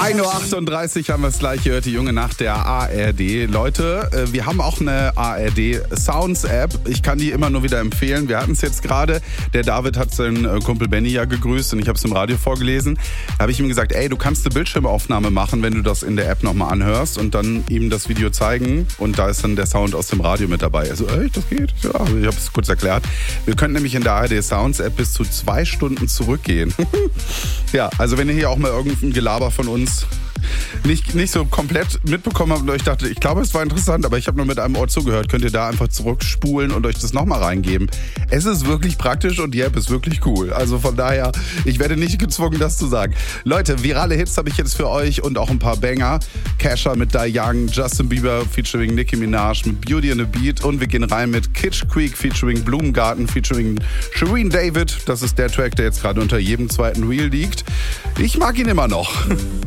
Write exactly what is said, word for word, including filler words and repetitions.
ein Uhr achtunddreißig haben wir es gleich gehört, die junge Nacht der A R D. Leute, wir haben auch eine A R D Sounds App. Ich kann die immer nur wieder empfehlen. Wir hatten es jetzt gerade, der David hat seinen Kumpel Benny ja gegrüßt und ich habe es im Radio vorgelesen. Da habe ich ihm gesagt, ey, du kannst eine Bildschirmaufnahme machen, wenn du das in der App nochmal anhörst und dann ihm das Video zeigen und da ist dann der Sound aus dem Radio mit dabei. Also, echt, das geht? Ja, ich habe es kurz erklärt. Wir können nämlich in der A R D Sounds App bis zu zwei Stunden zurückgehen. Ja, also wenn ihr hier auch mal irgendein Gelaber von uns Nicht, nicht so komplett mitbekommen habt und euch dachte, ich glaube, es war interessant, aber ich habe nur mit einem Ohr zugehört, könnt ihr da einfach zurückspulen und euch das nochmal reingeben. Es ist wirklich praktisch und die App ist wirklich cool. Also von daher, ich werde nicht gezwungen, das zu sagen. Leute, virale Hits habe ich jetzt für euch und auch ein paar Banger. Kesha mit Die Young, Justin Bieber featuring Nicki Minaj mit Beauty and the Beat und wir gehen rein mit Kitsch Creek featuring Blumengarten featuring Shireen David. Das ist der Track, der jetzt gerade unter jedem zweiten Reel liegt. Ich mag ihn immer noch.